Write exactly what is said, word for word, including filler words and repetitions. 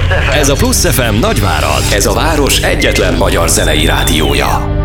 ef em. Ez a Plusz ef em Nagyvárad. Ez a város egyetlen magyar zenei rádiója.